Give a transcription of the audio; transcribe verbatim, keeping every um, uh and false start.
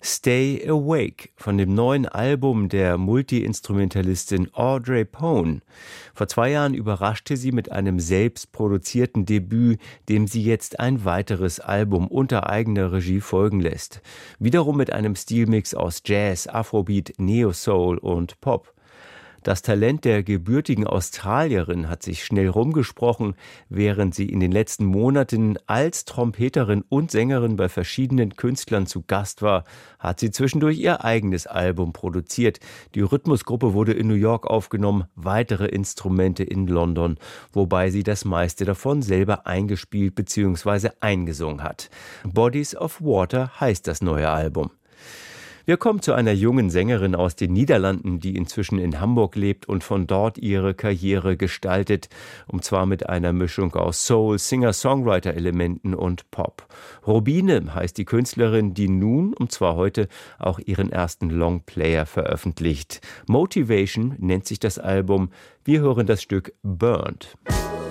Stay Awake von dem neuen Album der Multi-Instrumentalistin Audrey Pone. Vor zwei Jahren überraschte sie mit einem selbstproduzierten Debüt, dem sie jetzt ein weiteres Album unter eigener Regie folgen lässt. Wiederum mit einem Stilmix aus Jazz, Afrobeat, Neo-Soul und Pop. Das Talent der gebürtigen Australierin hat sich schnell rumgesprochen, während sie in den letzten Monaten als Trompeterin und Sängerin bei verschiedenen Künstlern zu Gast war, hat sie zwischendurch ihr eigenes Album produziert. Die Rhythmusgruppe wurde in New York aufgenommen, weitere Instrumente in London, wobei sie das meiste davon selber eingespielt bzw. eingesungen hat. Bodies of Water heißt das neue Album. Wir kommen zu einer jungen Sängerin aus den Niederlanden, die inzwischen in Hamburg lebt und von dort ihre Karriere gestaltet, und zwar mit einer Mischung aus Soul, Singer-Songwriter-Elementen und Pop. Robine heißt die Künstlerin, die nun, und zwar heute, auch ihren ersten Longplayer veröffentlicht. Motivation nennt sich das Album. Wir hören das Stück Burned.